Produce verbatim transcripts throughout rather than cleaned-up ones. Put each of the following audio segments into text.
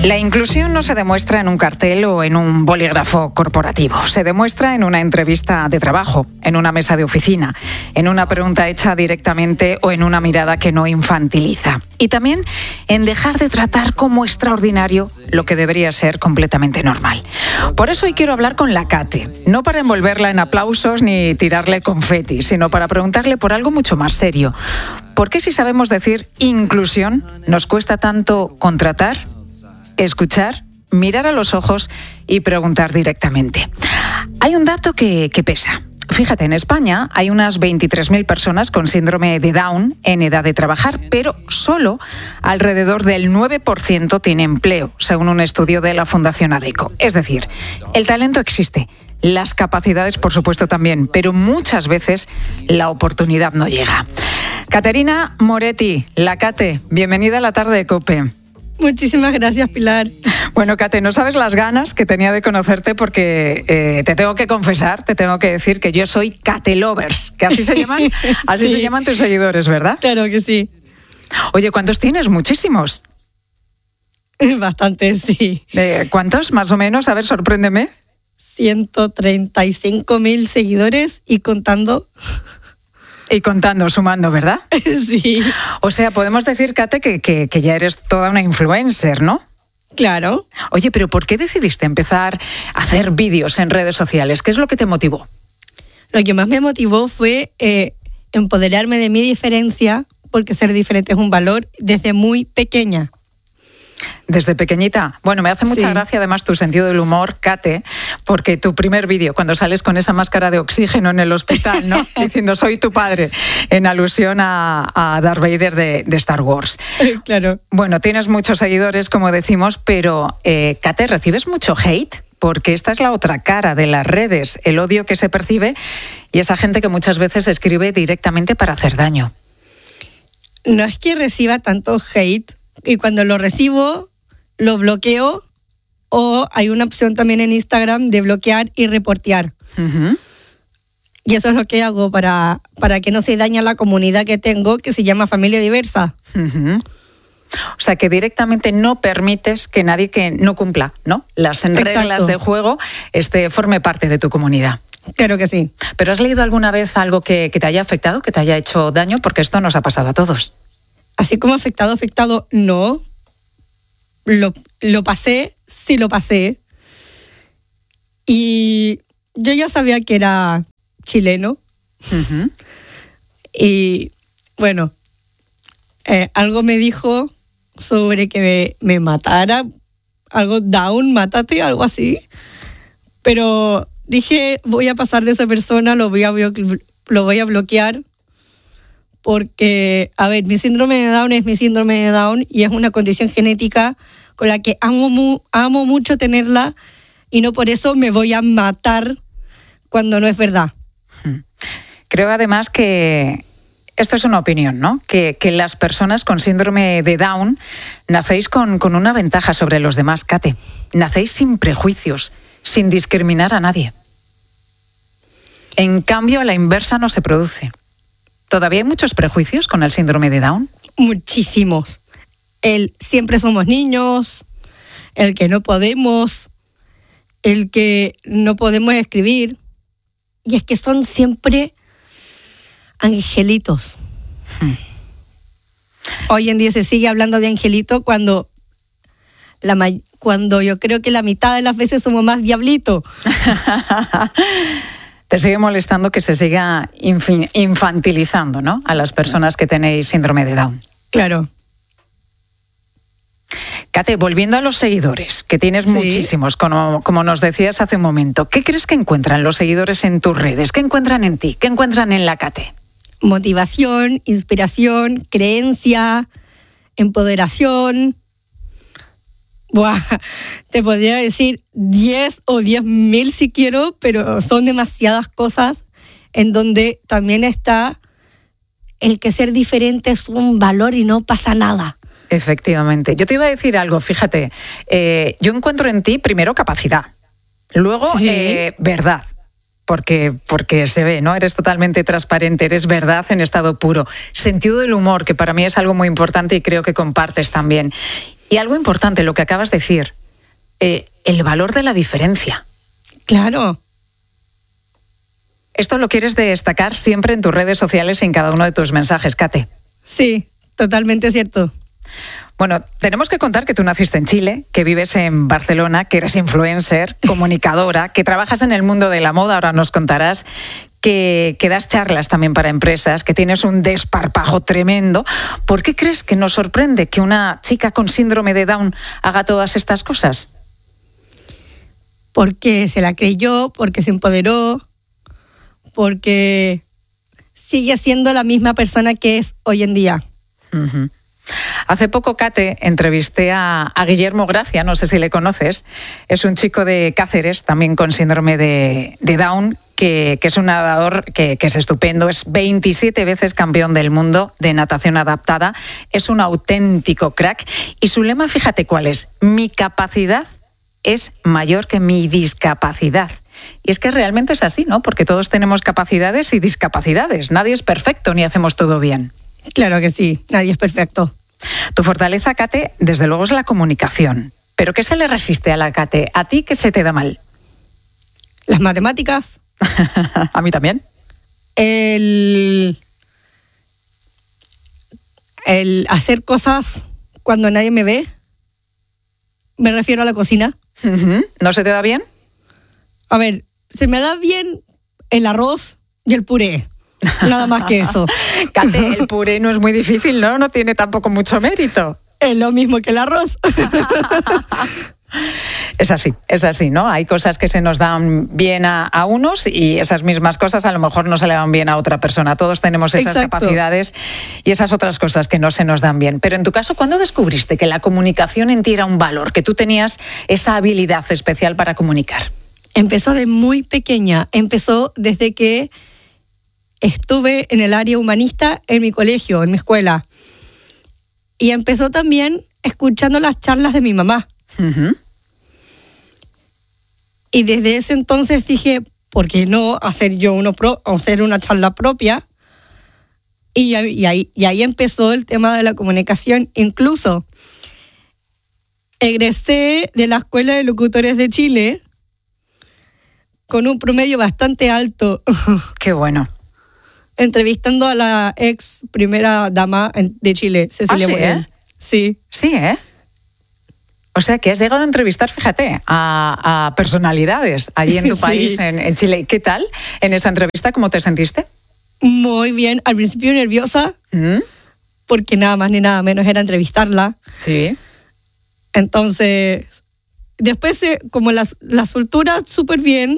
La inclusión no se demuestra en un cartel o en un bolígrafo corporativo. Se demuestra en una entrevista de trabajo, en una mesa de oficina, en una pregunta hecha directamente o en una mirada que no infantiliza. Y también en dejar de tratar como extraordinario lo que debería ser completamente normal. Por eso hoy quiero hablar con la Kate, no para envolverla en aplausos ni tirarle confeti, sino para preguntarle por algo mucho más serio. ¿Por qué, si sabemos decir inclusión, nos cuesta tanto contratar, escuchar, mirar a los ojos y preguntar directamente? Hay un dato que, que pesa. Fíjate, en España hay unas veintitrés mil personas con síndrome de Down en edad de trabajar, pero solo alrededor del nueve por ciento tiene empleo, según un estudio de la Fundación ADECO. Es decir, el talento existe, las capacidades por supuesto también, pero muchas veces la oportunidad no llega. Caterina Moretti, la Kate, bienvenida a la tarde de COPE. Muchísimas gracias, Pilar. Bueno, Kate, no sabes las ganas que tenía de conocerte porque eh, te tengo que confesar, te tengo que decir que yo soy Kate Lovers, que así se llaman, así sí. se llaman tus seguidores, ¿verdad? Claro que sí. Oye, ¿cuántos tienes? Muchísimos. Bastante, sí. Eh, ¿Cuántos, más o menos? A ver, sorpréndeme. ciento treinta y cinco mil seguidores y contando... Y contando, sumando, ¿verdad? Sí. O sea, podemos decir, Kate, que, que, que ya eres toda una influencer, ¿no? Claro. Oye, pero ¿por qué decidiste empezar a hacer vídeos en redes sociales? ¿Qué es lo que te motivó? Lo que más me motivó fue eh, empoderarme de mi diferencia, porque ser diferente es un valor desde muy pequeña. Desde pequeñita. Bueno, me hace mucha sí. gracia además tu sentido del humor, Kate, porque tu primer vídeo, cuando sales con esa máscara de oxígeno en el hospital, ¿no? Diciendo soy tu padre, en alusión a, a Darth Vader de, de Star Wars. Claro. Bueno, tienes muchos seguidores, como decimos, pero eh, Kate, ¿recibes mucho hate? Porque esta es la otra cara de las redes, el odio que se percibe y esa gente que muchas veces escribe directamente para hacer daño. No es que reciba tanto hate, y cuando lo recibo, lo bloqueo, o hay una opción también en Instagram de bloquear y reportear. Uh-huh. Y eso es lo que hago para, para que no se dañe la comunidad que tengo, que se llama Familia Diversa. Uh-huh. O sea, que directamente no permites que nadie que no cumpla, ¿no?, las reglas Exacto. de juego este, forme parte de tu comunidad. Claro que sí. ¿Pero has leído alguna vez algo que, que te haya afectado, que te haya hecho daño? Porque esto nos ha pasado a todos. Así como afectado, afectado, no. Lo, lo pasé, sí lo pasé. Y yo ya sabía que era chileno. Uh-huh. Y bueno, eh, algo me dijo sobre que me, me matara. Algo down, mátate, algo así. Pero dije, voy a pasar de esa persona, lo voy a, lo voy a bloquear. Porque, a ver, mi síndrome de Down es mi síndrome de Down y es una condición genética con la que amo, mu- amo mucho tenerla y no por eso me voy a matar cuando no es verdad. Creo además que esto es una opinión, ¿no? Que, que las personas con síndrome de Down nacéis con, con una ventaja sobre los demás, Kate. Nacéis sin prejuicios, sin discriminar a nadie. En cambio, a la inversa no se produce. ¿Todavía hay muchos prejuicios con el síndrome de Down? Muchísimos. El siempre somos niños, el que no podemos, el que no podemos escribir. Y es que son siempre angelitos. Hmm. Hoy en día se sigue hablando de angelito cuando, la, cuando yo creo que la mitad de las veces somos más diablito. Te sigue molestando que se siga infin- infantilizando, ¿no?, a las personas que tenéis síndrome de Down. Claro. Kate, volviendo a los seguidores, que tienes sí. muchísimos, como, como nos decías hace un momento, ¿qué crees que encuentran los seguidores en tus redes? ¿Qué encuentran en ti? ¿Qué encuentran en la Kate? Motivación, inspiración, creencia, empoderación. Buah, te podría decir diez o diez mil si quiero, pero son demasiadas cosas en donde también está el que ser diferente es un valor y no pasa nada. Efectivamente. Yo te iba a decir algo, fíjate, eh, yo encuentro en ti primero capacidad, luego sí. eh, verdad. Porque, porque se ve, ¿no? Eres totalmente transparente, eres verdad en estado puro. Sentido del humor, que para mí es algo muy importante y creo que compartes también. Y algo importante, lo que acabas de decir, eh, el valor de la diferencia. Claro. Esto lo quieres destacar siempre en tus redes sociales y en cada uno de tus mensajes, Kate. Sí, totalmente cierto. Bueno, tenemos que contar que tú naciste en Chile, que vives en Barcelona, que eres influencer, comunicadora, que trabajas en el mundo de la moda, ahora nos contarás, que, que das charlas también para empresas, que tienes un desparpajo tremendo. ¿Por qué crees que nos sorprende que una chica con síndrome de Down haga todas estas cosas? Porque se la creyó, porque se empoderó, porque sigue siendo la misma persona que es hoy en día. Uh-huh. Hace poco, Kate, entrevisté a, a Guillermo Gracia, no sé si le conoces. Es un chico de Cáceres, también con síndrome de, de Down, que, que es un nadador que, que es estupendo. Es veintisiete veces campeón del mundo de natación adaptada. Es un auténtico crack. Y su lema, fíjate cuál es: mi capacidad es mayor que mi discapacidad. Y es que realmente es así, ¿no? Porque todos tenemos capacidades y discapacidades. Nadie es perfecto ni hacemos todo bien. Claro que sí, nadie es perfecto. Tu fortaleza, Kate, desde luego es la comunicación. ¿Pero qué se le resiste a la Kate? ¿A ti qué se te da mal? Las matemáticas. A mí también. El, el hacer cosas cuando nadie me ve. Me refiero a la cocina. Uh-huh. ¿No se te da bien? A ver, se me da bien el arroz y el puré. Nada más que eso. Kate, el puré no es muy difícil, ¿no? No tiene tampoco mucho mérito. Es lo mismo que el arroz. Es así, es así, ¿no? Hay cosas que se nos dan bien a, a unos y esas mismas cosas a lo mejor no se le dan bien a otra persona. Todos tenemos esas Exacto. capacidades y esas otras cosas que no se nos dan bien. Pero en tu caso, ¿cuándo descubriste que la comunicación en ti era un valor, que tú tenías esa habilidad especial para comunicar? Empezó de muy pequeña. Empezó desde que estuve en el área humanista en mi colegio, en mi escuela. Y empezó también escuchando las charlas de mi mamá. Uh-huh. Y desde ese entonces dije, ¿por qué no hacer yo uno pro, hacer una charla propia? Y, y, ahí, y ahí empezó el tema de la comunicación. Incluso egresé de la Escuela de Locutores de Chile con un promedio bastante alto. Qué bueno. Entrevistando a la ex primera dama de Chile, Cecilia ¿Ah, sí, Morel. eh? Sí. Sí, ¿eh? O sea, que has llegado a entrevistar, fíjate, a, a personalidades allí en tu país, Sí. en, en Chile. ¿Qué tal en esa entrevista? ¿Cómo te sentiste? Muy bien. Al principio nerviosa, ¿Mm? porque nada más ni nada menos era entrevistarla. Sí. Entonces, después, eh, como la, la soltura súper bien.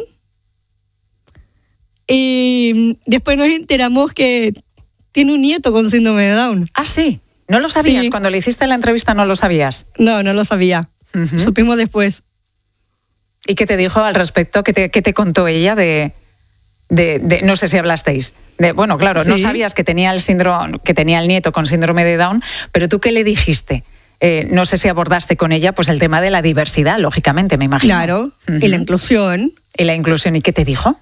Y después nos enteramos que tiene un nieto con síndrome de Down. Ah, sí. ¿No lo sabías? Sí. Cuando le hiciste la entrevista no lo sabías. No, no lo sabía. Uh-huh. Supimos después. ¿Y qué te dijo al respecto? ¿Qué te, qué te contó ella de, de, de, no sé si hablasteis? De, bueno, claro, Sí. no sabías que tenía el síndrome, que tenía el nieto con síndrome de Down, pero ¿tú qué le dijiste? Eh, no sé si abordaste con ella pues el tema de la diversidad, lógicamente, me imagino. Claro. Uh-huh. Y la inclusión. Y la inclusión. ¿Y qué te dijo?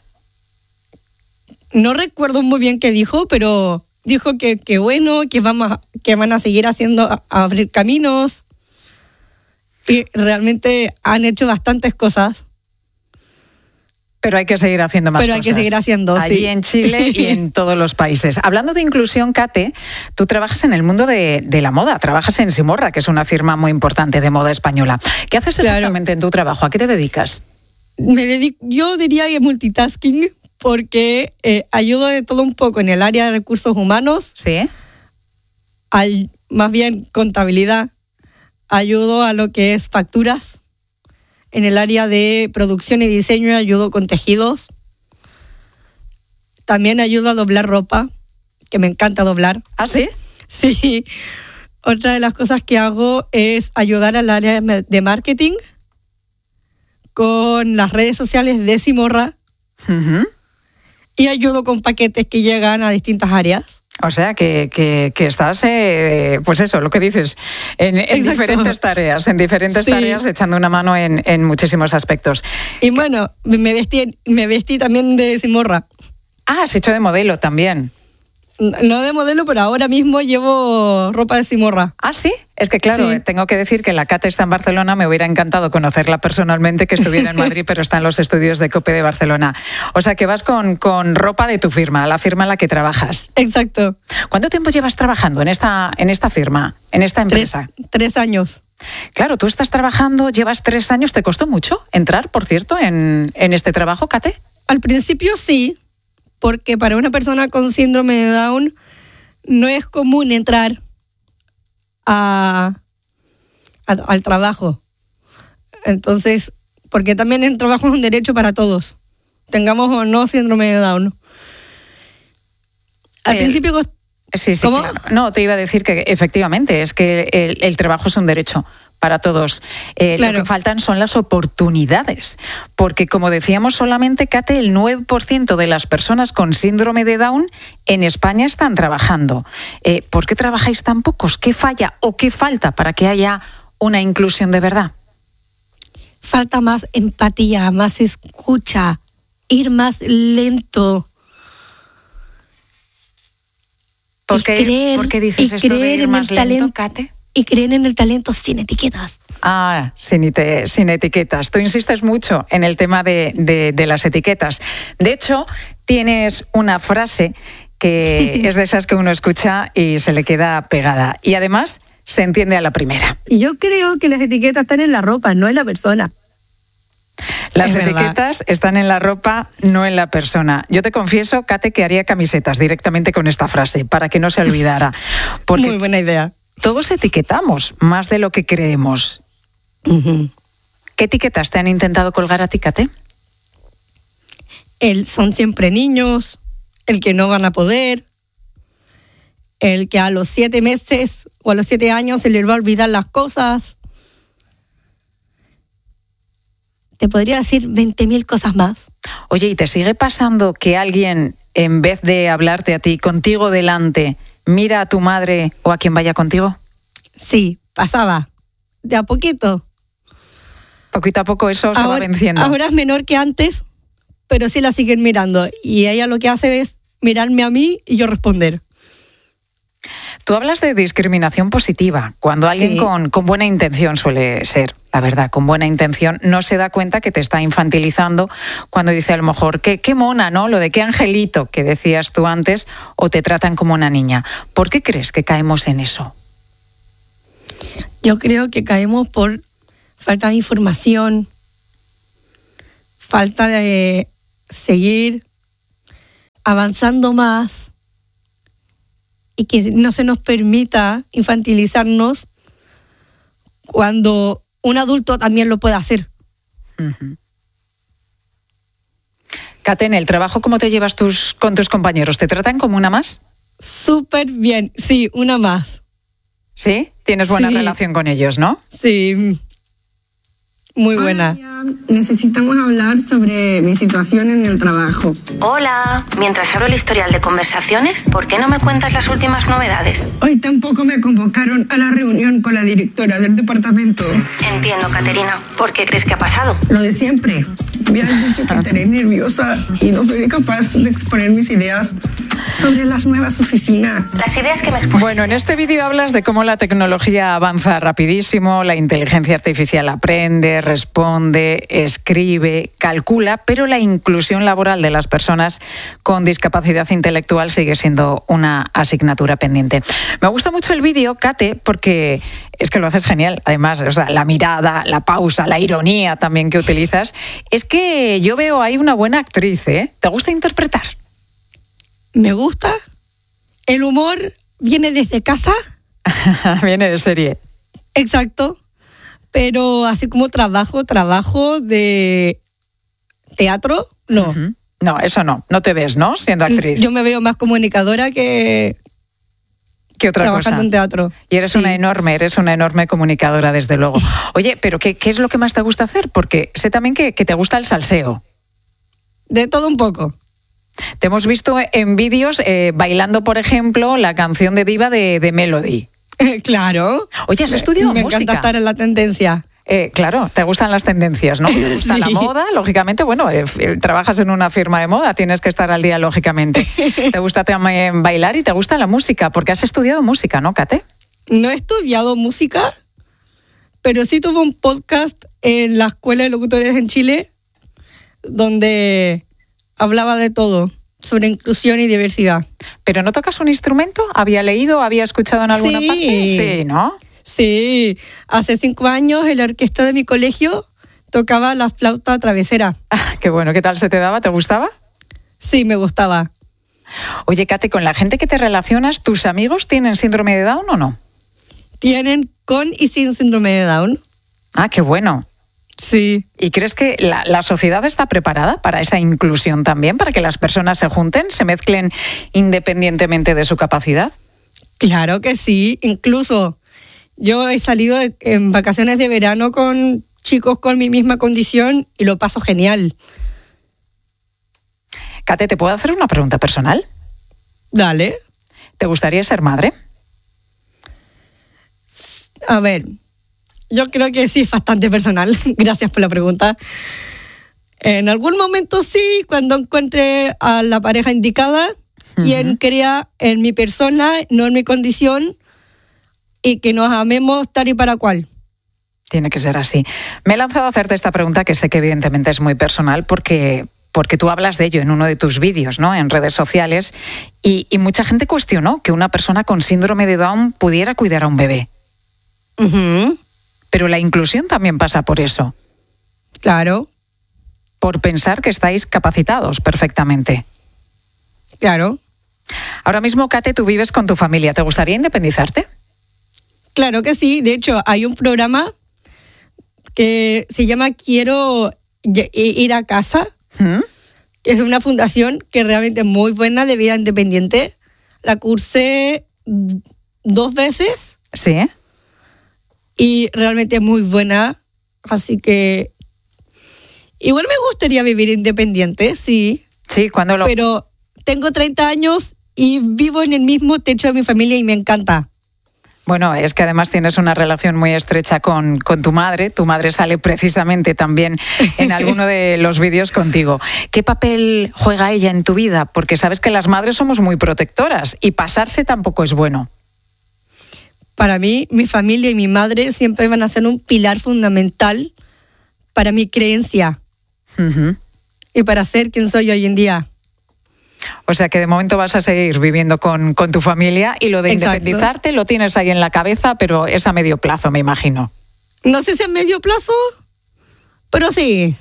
No recuerdo muy bien qué dijo, pero dijo que, que bueno, que, vamos a, que van a seguir haciendo, a, a abrir caminos. Y realmente han hecho bastantes cosas. Pero hay que seguir haciendo más Pero cosas. hay que seguir haciendo, Allí sí. en Chile y en todos los países. Hablando de inclusión, Kate, tú trabajas en el mundo de, de la moda. Trabajas en Simorra, que es una firma muy importante de moda española. ¿Qué haces exactamente Claro. en tu trabajo? ¿A qué te dedicas? Me dedico, yo diría que multitasking, porque eh, ayudo de todo un poco en el área de recursos humanos, ¿Sí? al, más bien contabilidad. Ayudo a lo que es facturas. En el área de producción y diseño ayudo con tejidos. También ayudo a doblar ropa, que me encanta doblar. ¿Ah, sí? Sí. Otra de las cosas que hago es ayudar al área de marketing con las redes sociales de Simorra. Uh-huh. Y ayudo con paquetes que llegan a distintas áreas. O sea, que, que, que estás, eh, pues eso, lo que dices, en, en diferentes tareas, en diferentes Sí. tareas, echando una mano en, en muchísimos aspectos. Y bueno, me vestí, me vestí también de Simorra. Ah, has hecho de modelo también. No de modelo, pero ahora mismo llevo ropa de Simorra. ¿Ah, sí? Es que claro, Sí. tengo que decir que la Kate está en Barcelona, me hubiera encantado conocerla personalmente, que estuviera en Madrid, pero está en los estudios de COPE de Barcelona. O sea que vas con, con ropa de tu firma, la firma en la que trabajas. Exacto. ¿Cuánto tiempo llevas trabajando en esta, en esta firma, en esta Tres, empresa? tres años. Claro, tú estás trabajando, llevas tres años, ¿te costó mucho entrar, por cierto, en, en este trabajo, Kate? Al principio sí, porque para una persona con síndrome de Down no es común entrar a, a- al trabajo. Entonces, porque también el trabajo es un derecho para todos, tengamos o no síndrome de Down. Al Eh, principio cost- Sí, sí, ¿Cómo? claro. No, te iba a decir que efectivamente es que el, el trabajo es un derecho para todos. Eh, Claro. Lo que faltan son las oportunidades, porque como decíamos solamente, Kate, el nueve por ciento de las personas con síndrome de Down en España están trabajando. Eh, ¿Por qué trabajáis tan pocos? ¿Qué falla o qué falta para que haya una inclusión de verdad? falta más empatía, más escucha, ir más lento. ¿Por Y qué, creer- por qué dices y esto de creer ir en más el lento, talento. Kate? Y creen en el talento sin etiquetas. Ah, sin, ite- sin etiquetas. Tú insistes mucho en el tema de, de- de las etiquetas. De hecho, tienes una frase que es de esas que uno escucha y se le queda pegada. Y además se entiende a la primera. Y yo creo que las etiquetas están en la ropa, no en la persona. Las Es verdad. etiquetas están en la ropa, no en la persona. Yo te confieso, Kate, que haría camisetas directamente con esta frase para que no se olvidara. Porque Muy buena idea. todos etiquetamos más de lo que creemos. Ujú. ¿Qué etiquetas te han intentado colgar a ti, Kate? El son siempre niños, el que no van a poder, el que a los siete meses o a los siete años se les va a olvidar las cosas. Te podría decir veinte mil cosas más. Oye, ¿y te sigue pasando que alguien, en vez de hablarte a ti, contigo delante, mira a tu madre o a quien vaya contigo? Sí, pasaba. De a poquito. Poquito a poco eso se va venciendo. ahora es menor que antes, pero sí la siguen mirando. Y ella lo que hace es mirarme a mí y yo responder. Tú hablas de discriminación positiva, cuando alguien Sí. con, con buena intención suele ser, la verdad, con buena intención, no se da cuenta que te está infantilizando cuando dice a lo mejor, qué, qué mona, ¿no? Lo de qué angelito que decías tú antes, o te tratan como una niña. ¿Por qué crees que caemos en eso? Yo creo que caemos por falta de información, falta de seguir avanzando más y que no se nos permita infantilizarnos cuando un adulto también lo puede hacer. Uh-huh. Kate, en el trabajo, ¿cómo te llevas tus, con tus compañeros? ¿Te tratan como una más? Súper bien, sí, una más. ¿Sí? Tienes buena Sí. relación con ellos, ¿no? Sí, muy buena. Hola, Tia. Necesitamos hablar sobre mi situación en el trabajo. Hola, mientras abro el historial de conversaciones, ¿por qué no me cuentas las últimas novedades? Hoy tampoco me convocaron a la reunión con la directora del departamento. Entiendo, Caterina. ¿Por qué crees que ha pasado? Lo de siempre. Me han dicho que estaré nerviosa y no seré capaz de exponer mis ideas sobre las nuevas oficinas. Las ideas que me expusiste. Bueno, en este vídeo hablas de cómo la tecnología avanza rapidísimo, la inteligencia artificial aprende, responde, escribe, calcula, pero la inclusión laboral de las personas con discapacidad intelectual sigue siendo una asignatura pendiente. Me gusta mucho el vídeo, Kate, porque es que lo haces genial. Además, o sea, la mirada, la pausa, la ironía también que utilizas. Es que yo veo ahí una buena actriz, ¿eh? ¿Te gusta interpretar? Me gusta. El humor viene desde casa. Viene de serie. Exacto. Pero así como trabajo, trabajo de teatro, no. Uh-huh. No, eso no. No te ves, ¿no? Siendo actriz. Yo me veo más comunicadora que ¿Qué otra trabajando cosa? en teatro. Y eres Sí. una enorme, eres una enorme comunicadora, desde luego. Oye, pero ¿qué, qué es lo que más te gusta hacer? Porque sé también que, que te gusta el salseo. De todo un poco. Te hemos visto en vídeos eh, bailando, por ejemplo, la canción de Diva de, de Melody. Claro. Oye, ¿has estudiado Me música? encanta estar en la tendencia. Eh, claro, te gustan las tendencias, ¿no? Te gusta sí. la moda, lógicamente. Bueno, eh, trabajas en una firma de moda, tienes que estar al día, lógicamente. Te gusta también bailar y te gusta la música, porque has estudiado música, ¿no, Kate? No he estudiado música, pero sí tuve un podcast en la Escuela de Locutores en Chile, donde hablaba de todo, sobre inclusión y diversidad. ¿Pero no tocas un instrumento? ¿Había leído, había escuchado en alguna sí. parte? Sí, ¿no? Sí, hace cinco años en la orquesta de mi colegio tocaba la flauta travesera. Ah, qué bueno, ¿qué tal se te daba? ¿Te gustaba? Sí, me gustaba. Oye, Kate, con la gente que te relacionas, ¿tus amigos tienen síndrome de Down o no? Tienen con y sin síndrome de Down. Ah, qué bueno. Sí. ¿Y crees que la, la sociedad está preparada para esa inclusión también, para que las personas se junten, se mezclen independientemente de su capacidad? Claro que sí, incluso... Yo he salido de, en vacaciones de verano con chicos con mi misma condición y lo paso genial. Kate, ¿te puedo hacer una pregunta personal? Dale. ¿Te gustaría ser madre? A ver, yo creo que sí es bastante personal. Gracias por la pregunta. En algún momento sí, cuando encuentre a la pareja indicada, uh-huh. quien crea en mi persona, no en mi condición, y que nos amemos tal y para cual. Tiene que ser así. Me he lanzado a hacerte esta pregunta que sé que evidentemente es muy personal porque, porque tú hablas de ello en uno de tus vídeos, ¿no? En redes sociales y, y mucha gente cuestionó que una persona con síndrome de Down pudiera cuidar a un bebé. Uh-huh. Pero la inclusión también pasa por eso. Claro. Por pensar que estáis capacitados perfectamente. Claro. Ahora mismo, Kate, tú vives con tu familia. ¿Te gustaría independizarte? Claro que sí. De hecho, hay un programa que se llama Quiero ir a casa, ¿Mm? que es de una fundación que realmente es muy buena de vida independiente. La cursé dos veces. Sí. Y realmente es muy buena. Así que igual me gustaría vivir independiente, sí. Sí, cuando lo... Pero tengo treinta años y vivo en el mismo techo de mi familia y me encanta. Bueno, es que además tienes una relación muy estrecha con, con tu madre. Tu madre sale precisamente también en alguno de los vídeos contigo. ¿Qué papel juega ella en tu vida? Porque sabes que las madres somos muy protectoras y pasarse tampoco es bueno. Para mí, mi familia y mi madre siempre van a ser un pilar fundamental para mi creencia uh-huh. y para ser quien soy hoy en día. O sea que de momento vas a seguir viviendo con, con tu familia y lo de Exacto. independizarte lo tienes ahí en la cabeza, pero es a medio plazo, me imagino. No sé si a medio plazo, pero sí.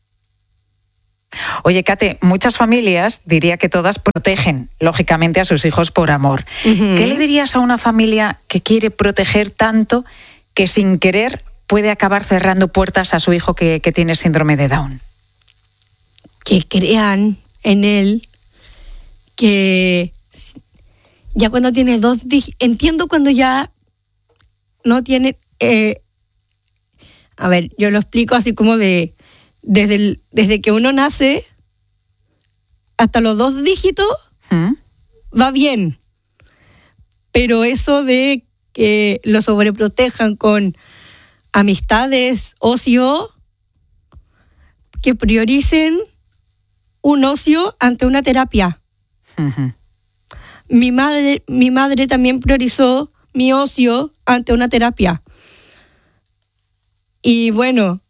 Oye, Kate, muchas familias, diría que todas, protegen, lógicamente, a sus hijos por amor. Uh-huh. ¿Qué le dirías a una familia que quiere proteger tanto que sin querer puede acabar cerrando puertas a su hijo que, que tiene síndrome de Down? Que crean en él, que ya cuando tiene dos dígitos, entiendo cuando ya no tiene, eh, a ver, yo lo explico así como de, desde, el, desde que uno nace hasta los dos dígitos, ¿Mm? va bien, pero eso de que lo sobreprotejan con amistades, ocio, que prioricen un ocio ante una terapia. Uh-huh. Mi madre, mi madre también priorizó mi ocio ante una terapia. Y bueno,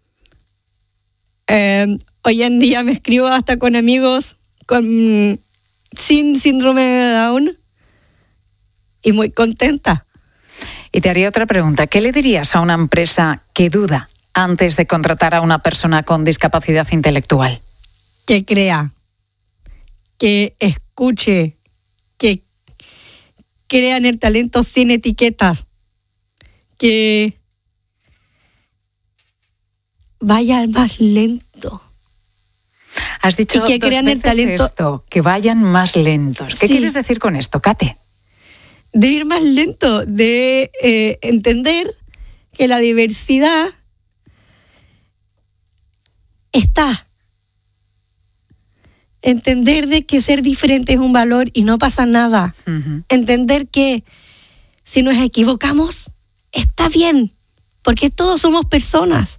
eh, hoy en día me escribo hasta con amigos con, sin síndrome de Down y muy contenta. Y te haría otra pregunta. ¿Qué le dirías a una empresa que duda antes de contratar a una persona con discapacidad intelectual? Que crea, que escuche, que crea en el talento sin etiquetas, que vaya más lento. Has dicho y que dos crean veces el talento, esto, que vayan más lentos. ¿Qué sí. quieres decir con esto, Kate? De ir más lento, de eh, entender que la diversidad está. Entender de que ser diferente es un valor y no pasa nada. Uh-huh. Entender que si nos equivocamos, está bien. porque todos somos personas.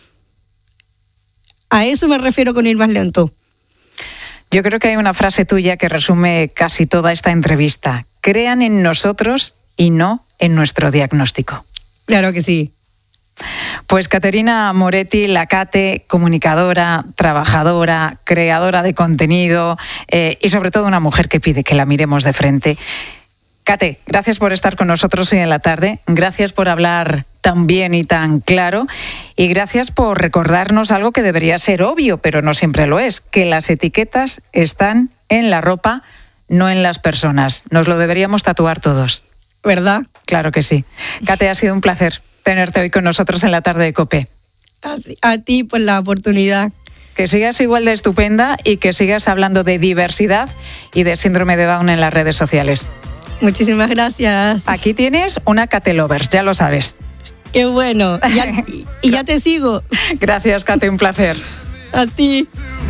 A eso me refiero con ir más lento. Yo creo que hay una frase tuya que resume casi toda esta entrevista. Crean en nosotros y no en nuestro diagnóstico. Claro que sí. Pues Caterina Moretti, la Cate, comunicadora, trabajadora, creadora de contenido eh, y sobre todo una mujer que pide que la miremos de frente. Cate, gracias por estar con nosotros hoy en la tarde, gracias por hablar tan bien y tan claro y gracias por recordarnos algo que debería ser obvio, pero no siempre lo es, que las etiquetas están en la ropa, no en las personas. Nos lo deberíamos tatuar todos. ¿Verdad? Claro que sí. Cate, ha sido un placer tenerte hoy con nosotros en la tarde de COPE. A, a ti por la oportunidad. Que sigas igual de estupenda y que sigas hablando de diversidad y de síndrome de Down en las redes sociales. Muchísimas gracias. Aquí tienes una Cate Lovers, ya lo sabes. Qué bueno. Ya, y, y ya te sigo. Gracias, Cate, un placer. A ti.